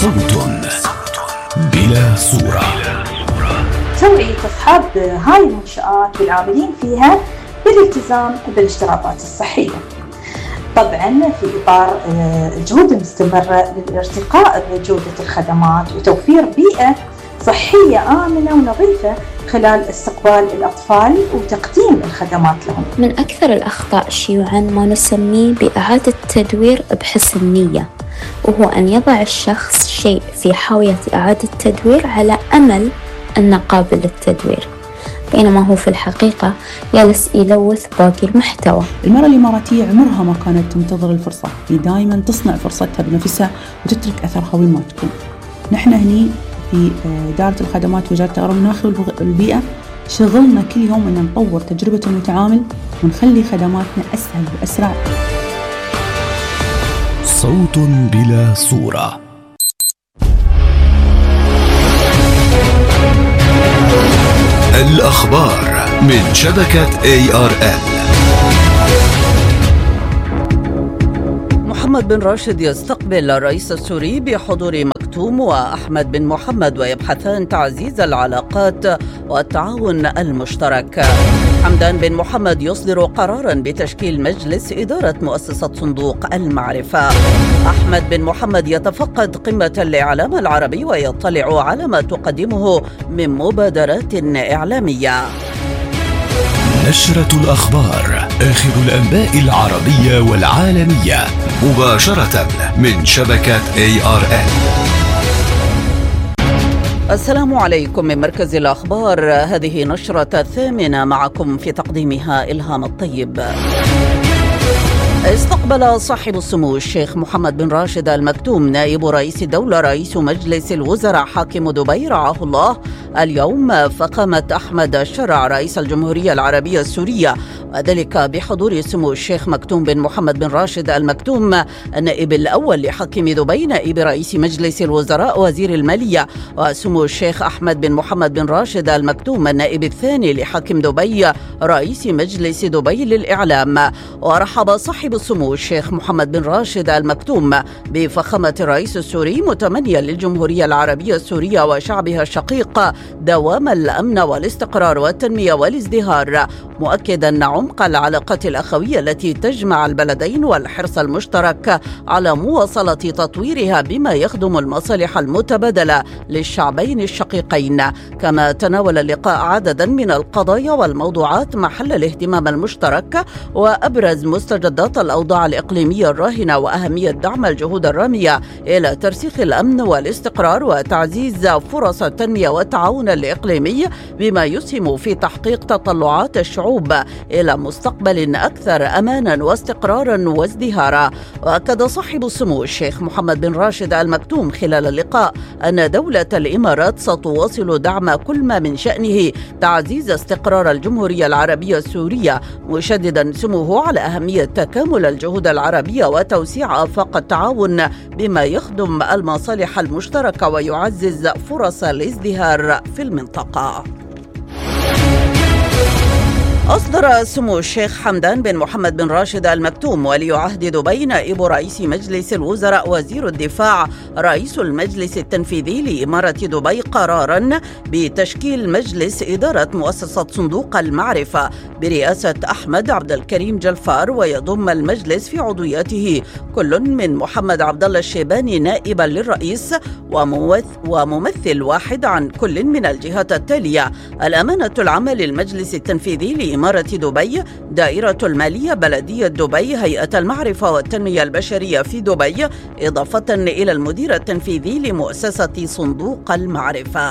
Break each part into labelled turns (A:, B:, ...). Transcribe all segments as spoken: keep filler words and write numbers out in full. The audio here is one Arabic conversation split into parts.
A: صوت بلا صورة.
B: توعية أصحاب هاي المنشآت والعاملين فيها بالالتزام بالاشتراطات الصحية، طبعا في إطار الجهود المستمرة للارتقاء بجودة الخدمات وتوفير بيئة صحية آمنة ونظيفة خلال استقبال الأطفال وتقديم الخدمات لهم.
C: من أكثر الأخطاء شيوعاً ما نسميه بإعادة تدوير بحسن نية، وهو أن يضع الشخص شيء في حاوية إعادة تدوير على أمل أنه قابل للتدوير، بينما هو في الحقيقة جالس يلوث باقي المحتوى.
D: المرأة الإماراتية عمرها ما كانت تنتظر الفرصة، هي دائما تصنع فرصتها بنفسها وتترك أثرها وين ما تكون. نحن هني في إدارة الخدمات وزارة التغير المناخي والبيئة شغلنا كل يوم أن نطور تجربة المتعامل ونخلي خدماتنا أسهل وأسرع.
A: صوت بلا صورة. الأخبار من شبكة إيه آر إل.
E: محمد بن راشد يستقبل الرئيس السوري بحضور مكتوم وأحمد بن محمد ويبحثان تعزيز العلاقات والتعاون المشترك. حمدان بن محمد يصدر قرارا بتشكيل مجلس إدارة مؤسسة صندوق المعرفة. أحمد بن محمد يتفقد قمة الإعلام العربي ويطلع على ما تقدمه من مبادرات إعلامية.
A: نشرة الأخبار، آخر الأنباء العربية والعالمية مباشرة من شبكة إيه آر إل.
E: السلام عليكم من مركز الأخبار، هذه نشرة الثامنة، معكم في تقديمها إلهام الطيب. استقبل صاحب السمو الشيخ محمد بن راشد المكتوم نائب رئيس الدولة رئيس مجلس الوزراء حاكم دبي رعاه الله اليوم فخامة أحمد الشرع رئيس الجمهورية العربية السورية، وذلك بحضور سمو الشيخ مكتوم بن محمد بن راشد المكتوم النائب الأول لحاكم دبي نائب رئيس مجلس الوزراء وزير المالية، وسمو الشيخ أحمد بن محمد بن راشد المكتوم النائب الثاني لحاكم دبي رئيس مجلس دبي للإعلام. ورحب صاحب السمو الشيخ محمد بن راشد المكتوم بفخامة الرئيس السوري متمنيا للجمهورية العربية السورية وشعبها الشقيق دوام الأمن والاستقرار والتنمية والازدهار، مؤكدا عمق العلاقات الأخوية التي تجمع البلدين والحرص المشترك على مواصلة تطويرها بما يخدم المصالح المتبادلة للشعبين الشقيقين. كما تناول اللقاء عددا من القضايا والموضوعات محل الاهتمام المشترك، وأبرز مستجدات الأوضاع الإقليمية الراهنة وأهمية دعم الجهود الرامية إلى ترسيخ الأمن والاستقرار وتعزيز فرص التنمية والتعاون الإقليمي بما يسهم في تحقيق تطلعات الشعوب إلى مستقبل أكثر أمانا واستقرارا وازدهارا. وأكد صاحب السمو الشيخ محمد بن راشد المكتوم خلال اللقاء أن دولة الإمارات ستواصل دعم كل ما من شأنه تعزيز استقرار الجمهورية العربية السورية، مشددا سموه على أهمية تكامل الجهود العربية وتوسيع آفاق التعاون بما يخدم المصالح المشتركة ويعزز فرص الازدهار في المنطقة. أصدر سمو الشيخ حمدان بن محمد بن راشد المكتوم ولي عهد دبي نائب رئيس مجلس الوزراء وزير الدفاع رئيس المجلس التنفيذي لإمارة دبي قراراً بتشكيل مجلس إدارة مؤسسة صندوق المعرفة برئاسة أحمد عبد الكريم جلفار، ويضم المجلس في عضويته كل من محمد عبد الله الشيباني نائباً للرئيس وممثل واحد عن كل من الجهات التالية: الأمانة العامة للمجلس التنفيذي إمارة دبي، دائرة المالية بلدية دبي، هيئة المعرفة والتنمية البشرية في دبي، إضافة إلى المدير التنفيذي لمؤسسة صندوق المعرفة.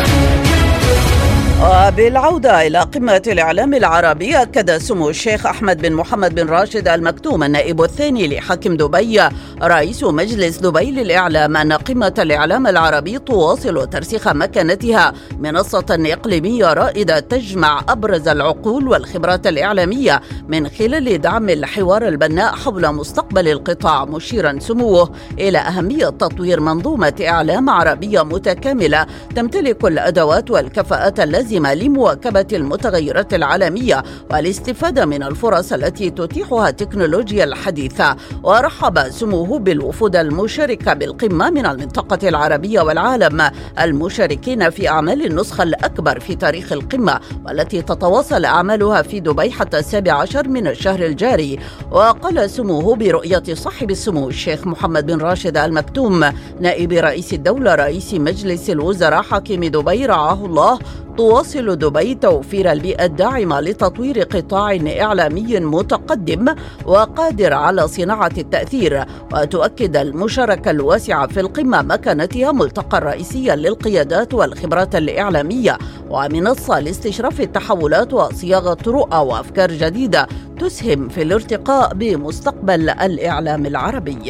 E: وبالعودة إلى قمة الإعلام العربي، أكد سمو الشيخ أحمد بن محمد بن راشد المكتوم النائب الثاني لحاكم دبي رئيس مجلس دبي للإعلام أن قمة الإعلام العربي تواصل ترسيخ مكانتها منصة إقليمية رائدة تجمع أبرز العقول والخبرات الإعلامية من خلال دعم الحوار البناء حول مستقبل القطاع، مشيرا سموه إلى أهمية تطوير منظومة إعلام عربية متكاملة تمتلك الأدوات والكفاءات اللازمة اللازمة لمواكبة المتغيرات العالمية والاستفادة من الفرص التي تتيحها التكنولوجيا الحديثة. ورحب سموه بالوفود المشاركة بالقمة من المنطقة العربية والعالم المشاركين في أعمال النسخة الأكبر في تاريخ القمة، والتي تتواصل أعمالها في دبي حتى السابع عشر من الشهر الجاري. وقال سموه برؤية صاحب السمو الشيخ محمد بن راشد آل مكتوم نائب رئيس الدولة رئيس مجلس الوزراء حاكم دبي رعاه الله، تواصل دبي توفير البيئة الداعمة لتطوير قطاع إعلامي متقدم وقادر على صناعة التأثير. وتؤكد المشاركة الواسعة في القمة مكانتها ملتقى رئيسيا للقيادات والخبرات الإعلامية ومنصة لاستشراف التحولات وصياغة رؤى وأفكار جديدة تسهم في الارتقاء بمستقبل الإعلام العربي.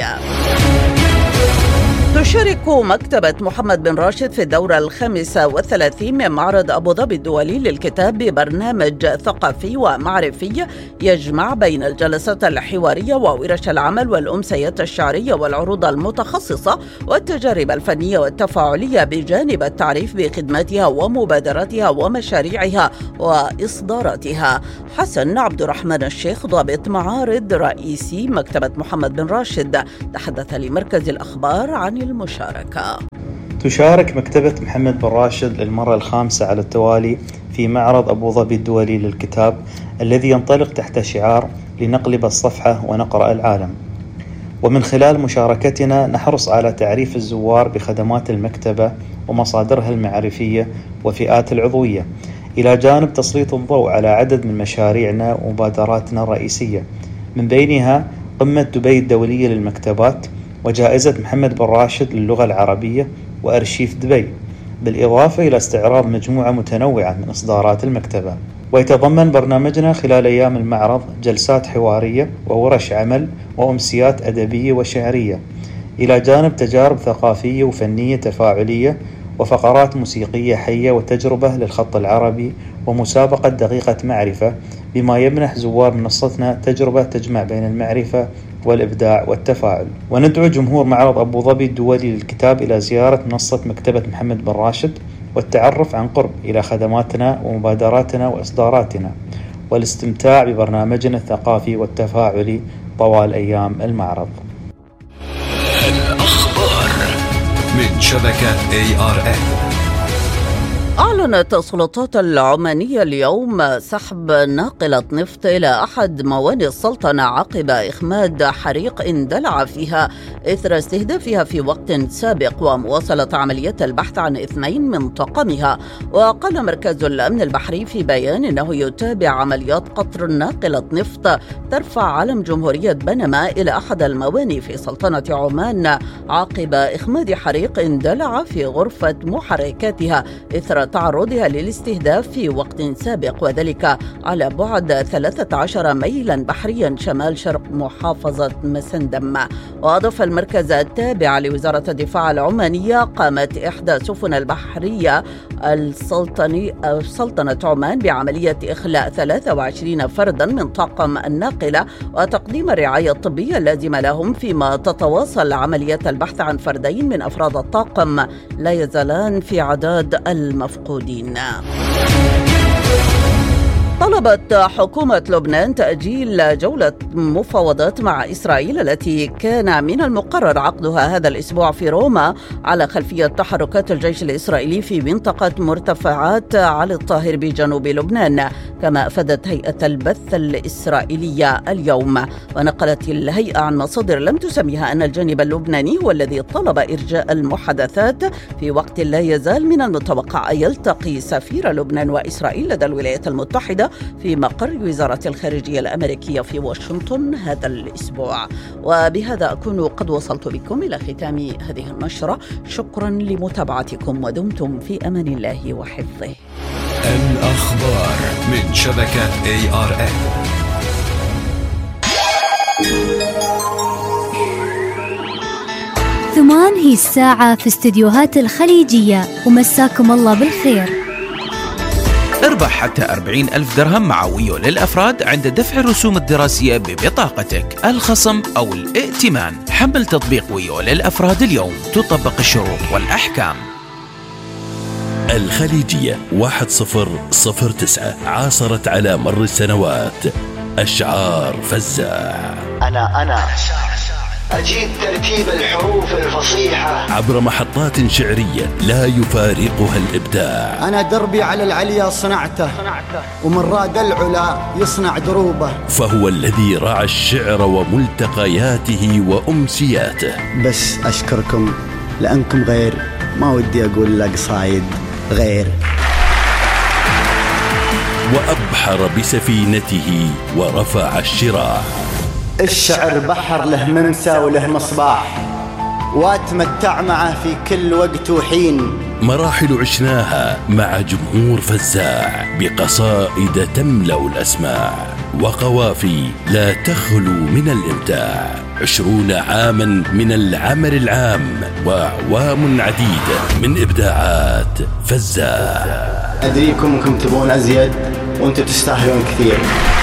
E: تشارك مكتبة محمد بن راشد في الدورة الخامسة والثلاثين من معرض أبو ظبي الدولي للكتاب ببرنامج ثقافي ومعرفي يجمع بين الجلسات الحوارية وورش العمل والأمسيات الشعرية والعروض المتخصصة والتجارب الفنية والتفاعلية، بجانب التعريف بخدماتها ومبادراتها ومشاريعها وإصداراتها. حسن عبد الرحمن الشيخ ضابط معارض رئيسي مكتبة محمد بن راشد تحدث لمركز الأخبار عن المشاركة.
F: تشارك مكتبة محمد بن راشد للمرة الخامسة على التوالي في معرض أبو ظبي الدولي للكتاب الذي ينطلق تحت شعار لنقلب الصفحة ونقرأ العالم. ومن خلال مشاركتنا نحرص على تعريف الزوار بخدمات المكتبة ومصادرها المعرفية وفئات العضوية، إلى جانب تسليط الضوء على عدد من مشاريعنا ومبادراتنا الرئيسية، من بينها قمة دبي الدولية للمكتبات وجائزة محمد بن راشد للغة العربية وأرشيف دبي، بالإضافة إلى استعراض مجموعة متنوعة من إصدارات المكتبة. ويتضمن برنامجنا خلال أيام المعرض جلسات حوارية وورش عمل وأمسيات أدبية وشعرية، إلى جانب تجارب ثقافية وفنية تفاعلية وفقرات موسيقية حية وتجربة للخط العربي ومسابقة دقيقة معرفة، بما يمنح زوار منصتنا تجربة تجمع بين المعرفة والإبداع والتفاعل. وندعو جمهور معرض أبو ظبي الدولي للكتاب إلى زيارة منصة مكتبة محمد بن راشد والتعرف عن قرب إلى خدماتنا ومبادراتنا وإصداراتنا، والاستمتاع ببرنامجنا الثقافي والتفاعلي طوال أيام المعرض.
A: الأخبار من شبكة إيه آر إن.
E: أعلنت السلطات العمانية اليوم سحب ناقلة نفط إلى أحد موانئ السلطنة عقب إخماد حريق اندلع فيها إثر استهدافها في وقت سابق ومواصلة عمليات البحث عن اثنين من طاقمها. وقال مركز الأمن البحري في بيان أنه يتابع عمليات قطر ناقلة نفط ترفع علم جمهورية بنما إلى أحد الموانئ في سلطنة عمان عقب إخماد حريق اندلع في غرفة محركاتها إثر تعرضها للاستهداف في وقت سابق، وذلك على بعد ثلاثة عشر ميلا بحريا شمال شرق محافظة مسندم. وأضاف المركز التابع لوزارة الدفاع العمانية قامت إحدى سفن البحرية السلطني سلطنة عمان بعملية إخلاء ثلاثة وعشرين فردا من طاقم الناقلة وتقديم الرعاية الطبية اللازمة لهم، فيما تتواصل عمليات البحث عن فردين من أفراد الطاقم لا يزالان في عداد المفقودين. طلبت حكومة لبنان تأجيل جولة مفاوضات مع إسرائيل التي كان من المقرر عقدها هذا الأسبوع في روما على خلفية تحركات الجيش الإسرائيلي في منطقة مرتفعات علي الطاهر بجنوب لبنان، كما أفادت هيئة البث الإسرائيلية اليوم. ونقلت الهيئة عن مصادر لم تسميها أن الجانب اللبناني هو الذي طلب إرجاء المحادثات في وقت لا يزال من المتوقع أن يلتقي سفير لبنان وإسرائيل لدى الولايات المتحدة في مقر وزارة الخارجية الأمريكية في واشنطن هذا الأسبوع. وبهذا أكون قد وصلت بكم إلى ختام هذه النشرة. شكرا لمتابعتكم ودمتم في أمان الله وحفظه.
A: الأخبار من شبكة إيه آر إن.
G: ثمان هي الساعة في استديوهات الخليجية، ومساكم الله بالخير.
H: اربح حتى أربعين ألف درهم مع ويو للأفراد عند دفع الرسوم الدراسية ببطاقتك، الخصم أو الائتمان. حمل تطبيق ويو للأفراد اليوم، تطبق الشروط والأحكام.
I: الخليجية واحد صفر صفر تسعة عاصرت على مر السنوات أشعار فزاع.
J: أنا أنا أجيد ترتيب الحروف الفصيحة
I: عبر محطات شعرية لا يفارقها الإبداع.
J: أنا دربي على العليا صنعته ومن راد العلا يصنع دروبه.
I: فهو الذي رعى الشعر وملتقياته وأمسياته.
J: بس أشكركم لأنكم غير، ما ودي أقول لك قصايد غير.
I: وأبحر بسفينته ورفع الشراع.
J: الشعر بحر له ممسى وله مصباح، واتمتع معه في كل وقت وحين.
I: مراحل عشناها مع جمهور فزاع بقصائد تملأ الأسماع وقوافي لا تخلو من الإمتاع. عشرون عاما من العمل العام وأعوام عديدة من إبداعات فزاع.
J: أدريكم أنكم تبون أزيد وأنتم تستاهلون كثير.